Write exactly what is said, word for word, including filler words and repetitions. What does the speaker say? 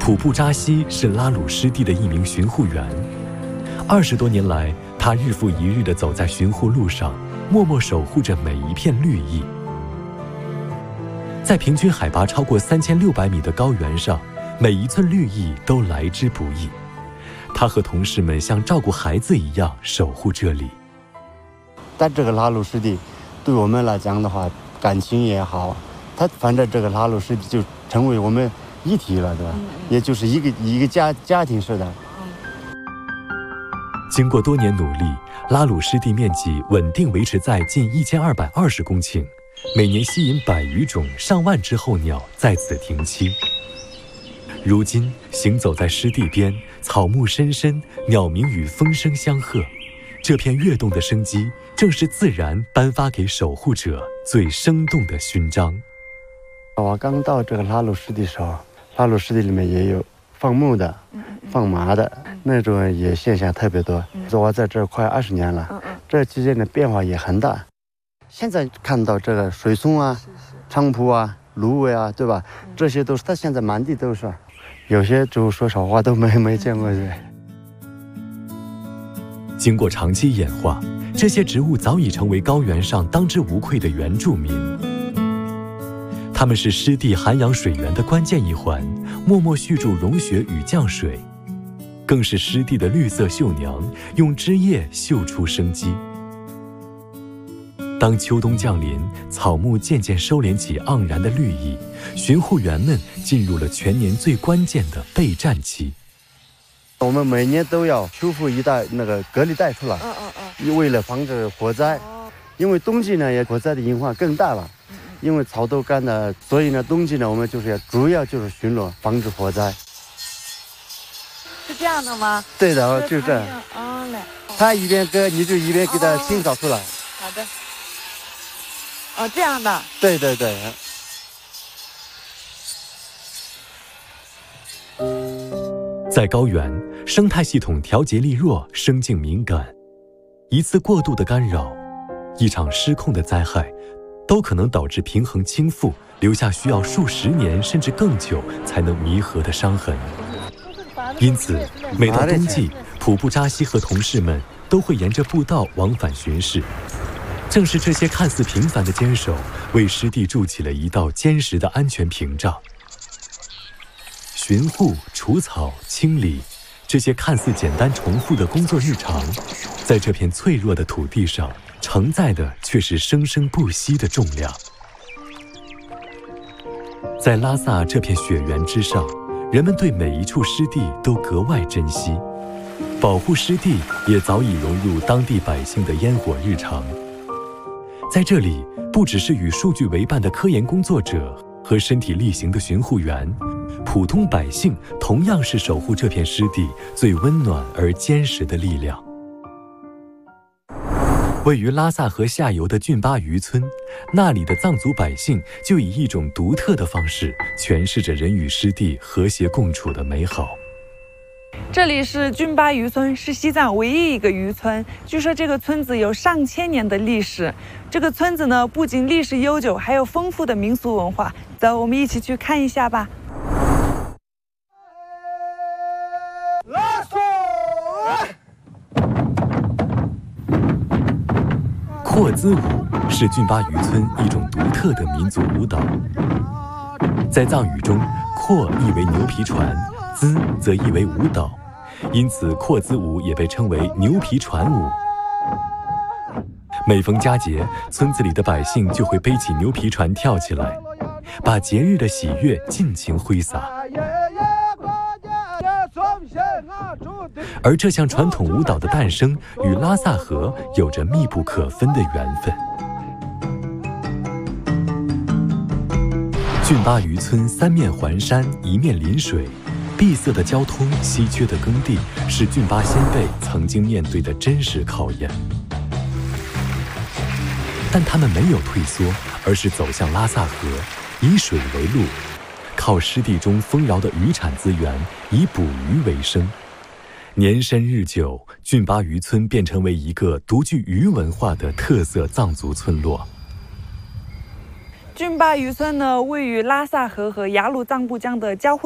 普布扎西是拉鲁湿地的一名巡护员。二十多年来，他日复一日地走在巡护路上，默默守护着每一片绿意。在平均海拔超过三千六百米的高原上，每一寸绿意都来之不易。他和同事们像照顾孩子一样守护这里。 但这个拉鲁湿地，对我们来讲的话，感情也好，它反正这个拉鲁湿地就成为我们一体了，对吧？嗯、也就是一个一个家家庭似的。 经过多年努力，拉鲁湿地面积稳定维持在近一千二百二十公顷，每年吸引百余种、上万只候鸟在此停栖。如今，行走在湿地边，草木深深，鸟鸣与风声相和。这片跃动的生机，正是自然颁发给守护者最生动的勋章。 我刚到这个拉鲁湿地的时候，拉鲁湿地里面也有放牧的、放麻的那种，也现象特别多。我在这快二十年了，这期间的变化也很大。现在看到这个水松啊、菖蒲啊、芦苇啊，对吧？这些都是它现在满地都是。有些植物说实话都没没见过的。 经过长期演化，这些植物早已成为高原上当之无愧的原住民。它们是湿地涵养水源的关键一环，默默蓄住融雪与降水，更是湿地的绿色绣娘，用枝叶绣出生机。当秋冬降临，草木渐渐收敛起盎然的绿意，巡护员们进入了全年最关键的备战期。 我们每年都要修复一带那个隔离带出来，嗯嗯嗯，为了防止火灾。因为冬季呢，也火灾的隐患更大了，因为草都干了，所以呢，冬季呢，我们就是要主要就是巡逻，防止火灾。 是这样的吗？ 对的，就这样。 哦嘞。 他一边割，你就一边给他清扫出来。 好的。哦，这样的。 对对对。 在高原，生态系统调节力弱，生境敏感。一次过度的干扰，一场失控的灾害，都可能导致平衡倾覆，留下需要数十年甚至更久才能弥合的伤痕。因此，每到冬季，普布扎西和同事们都会沿着步道往返巡视。正是这些看似平凡的坚守，为湿地筑起了一道坚实的安全屏障。巡护、除草、清理，这些看似简单重复的工作日常，在这片脆弱的土地上，承载的却是生生不息的重量。在拉萨这片雪原之上，人们对每一处湿地都格外珍惜，保护湿地也早已融入当地百姓的烟火日常。在这里，不只是与数据为伴的科研工作者和身体力行的巡护员，普通百姓同样是守护这片湿地最温暖而坚实的力量。位于拉萨河下游的峻巴渔村，那里的藏族百姓就以一种独特的方式诠释着人与湿地和谐共处的美好。 这里是峻巴渔村，是西藏唯一一个渔村。据说这个村子有上千年的历史。这个村子呢，不仅历史悠久，还有丰富的民俗文化。走，我们一起去看一下吧。 阔兹舞是峻巴渔村一种独特的民族舞蹈。在藏语中，阔意为牛皮船，兹则意为舞蹈，因此阔兹舞也被称为牛皮船舞。每逢佳节，村子里的百姓就会背起牛皮船跳起来，把节日的喜悦尽情挥洒。而这项传统舞蹈的诞生与拉萨河有着密不可分的缘分。峻巴渔村三面环山，一面临水，闭塞的交通、稀缺的耕地，是峻巴先辈曾经面对的真实考验。但他们没有退缩，而是走向拉萨河，以水为路，靠湿地中丰饶的渔产资源，以捕鱼为生。年深日久，峻巴渔村便成为一个独具渔文化的特色藏族村落。峻巴渔村呢，位于拉萨河和雅鲁藏布江的交汇